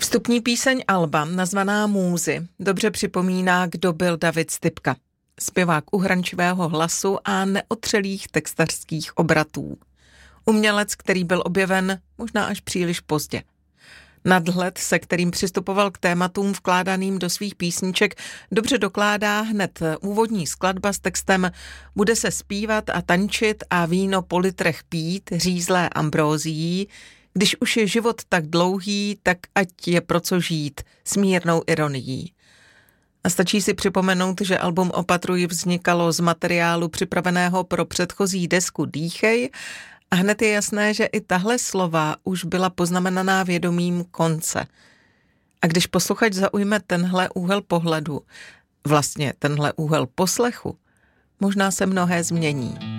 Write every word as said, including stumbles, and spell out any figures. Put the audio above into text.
Vstupní píseň alba, nazvaná Můzy, dobře připomíná, kdo byl David Stypka. Zpěvák uhrančivého hlasu a neotřelých textařských obratů. Umělec, který byl objeven možná až příliš pozdě. Nadhled, se kterým přistupoval k tématům vkládaným do svých písniček, dobře dokládá hned úvodní skladba s textem Bude se zpívat a tančit a víno po litrech pít, řízlé ambrózií, když už je život tak dlouhý, tak ať je pro co žít, s mírnou ironií. A stačí si připomenout, že album Opatruj vznikalo z materiálu připraveného pro předchozí desku Dýchej a hned je jasné, že i tahle slova už byla poznamenaná vědomím konce. A když posluchač zaujme tenhle úhel pohledu, vlastně tenhle úhel poslechu, možná se mnohé změní.